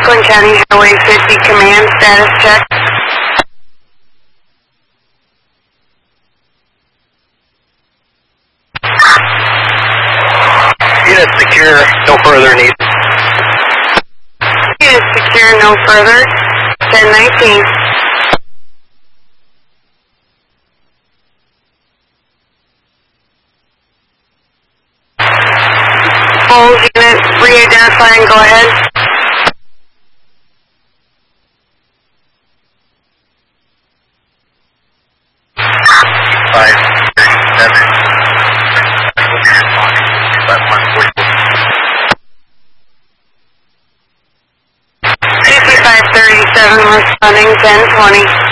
Franklin County Highway 50 Command, status check. Unit secure, no further need. Unit secure, no further. 1019. Hold unit, re-identify and go ahead. Responding 1020.